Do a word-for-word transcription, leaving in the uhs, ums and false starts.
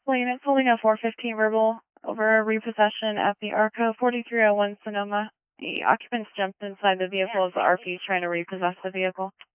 Unit holding a four fifteen verbal over a repossession at the ARCO forty-three oh one Sonoma. The occupants jumped inside the vehicle as the R P is trying to repossess the vehicle.